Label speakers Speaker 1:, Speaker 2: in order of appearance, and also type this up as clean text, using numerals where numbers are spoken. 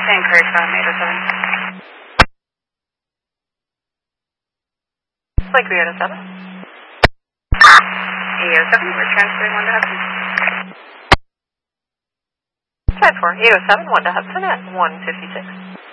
Speaker 1: Encourage 807.
Speaker 2: Like 807.
Speaker 1: 807, we're transferring 1 to Hudson.
Speaker 2: 5-4, 807, 1 to Hudson at 156.